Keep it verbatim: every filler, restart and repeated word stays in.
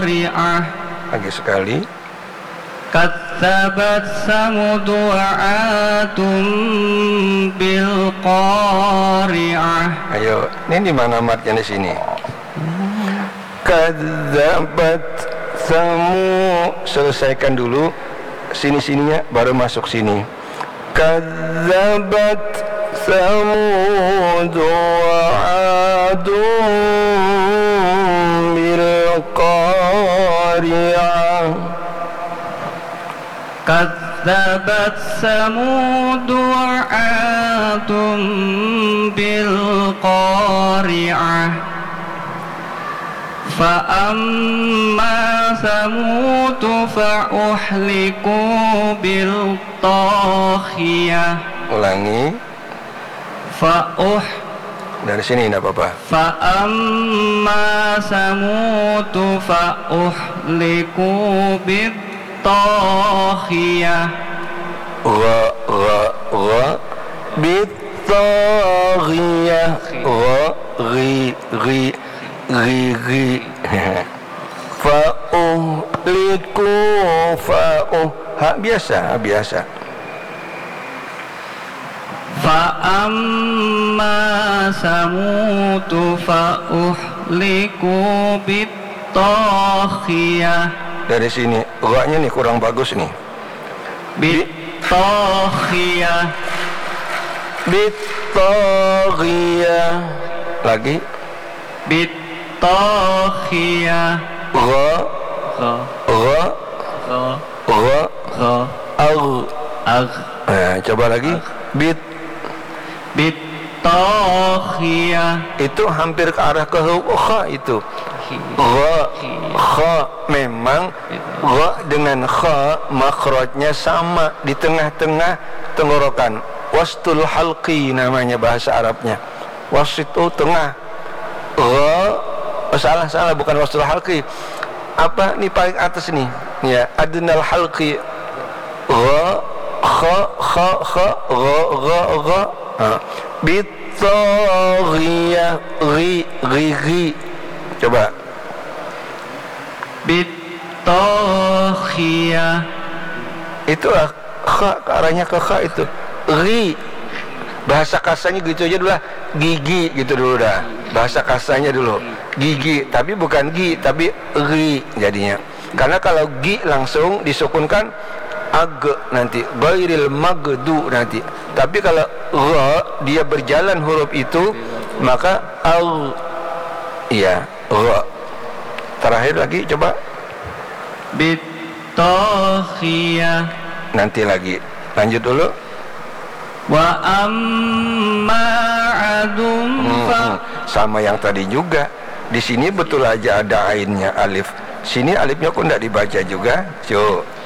qari'ah. Lagi sekali. Kadzabat Samud wa 'Adun bil qari'ah. Ayo, ini di mana matnya di sini? Kadzabat Samud. Selesaikan dulu sini-sininya baru masuk sini. Kadzabat Samud wa 'Adun bil qari'ah. Kadzabat Samud wa 'Adun bil qari'ah. Fa amma Samud fa uhliku bil takhiyah. Ulangi. Fa uh Dari sini enggak apa-apa. Fa amma Samud fa uhliku bit takhiyah. Ra ra ra bit takhiyah. Ra ri ri ri ri. Fa uhliku fa uh ha biasa biasa. Fa amma Samud fa uhliku bit takhiyah. Dari sini ra-nya nih kurang bagus nih. Bit takhiyah. Bit takhiyah. Lagi. Bit takhiyah. Ra Ra ra ra ra ra ar. ar. Nah, coba lagi. Bit Bit takhiyah. itu hampir ke arah ke kha itu. Ra kha memang ra dengan kha makhrajnya sama di tengah-tengah tenggorokan. Wastul halqi namanya bahasa Arabnya. Was itu tengah. Ra oh, salah salah bukan wastul halqi. Apa nih paling atas nih? Ya, adnal halqi. Ra kha kha kha ra ra ra. Bit taghiyah ri ri ri. Coba. Bit takhiyah. Itulah kha, ke arahnya ke kha itu. Ri. Bahasa kasarnya gitu aja dulu lah. Gigi gitu dulu dah. Bahasa kasarnya dulu. Gigi, tapi bukan gi, tapi ri jadinya. Karena kalau gi langsung disukunkan ag nanti, ghairil magdu nanti. Tapi kalau ra dia berjalan huruf itu maka al. Iya, ra. Terakhir lagi coba. Bit takhiyah. Nanti lagi. Lanjut dulu. Wa amma 'adun fa Hmm, sama yang tadi juga. Di sini betul aja ada ainnya alif. Sini alifnya kok enggak dibaca juga. Coba.